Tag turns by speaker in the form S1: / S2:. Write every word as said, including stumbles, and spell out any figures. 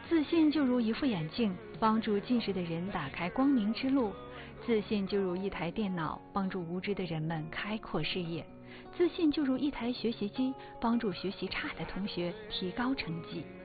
S1: 自信就如一副眼镜，帮助近视的人打开光明之路；自信就如一台电脑，帮助无知的人们开阔视野；自信就如一台学习机，帮助学习差的同学提高成绩。